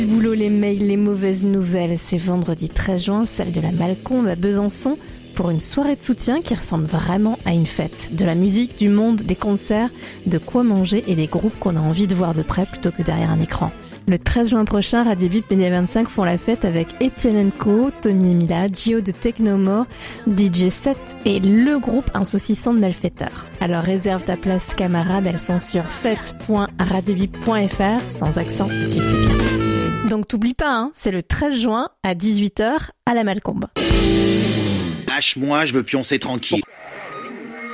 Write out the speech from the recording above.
Le boulot, les mails, les mauvaises nouvelles. C'est vendredi 13 juin, salle de la Malcombe à Besançon, pour une soirée de soutien qui ressemble vraiment à une fête. De la musique, du monde, des concerts, de quoi manger et des groupes qu'on a envie de voir de près plutôt que derrière un écran. Le 13 juin prochain, Radio Bip Média 25 font la fête avec Etienne & Co, Tommy et Mila, Gio de Technomore, DJ 7 et le groupe Un saucisson de malfaiteurs. Alors réserve ta place camarade, elles sont sur fête.radiobip.fr, sans accent, tu sais bien. Donc t'oublies pas, hein, c'est le 13 juin à 18h à la Malcombe. Lâche-moi, je veux pioncer tranquille.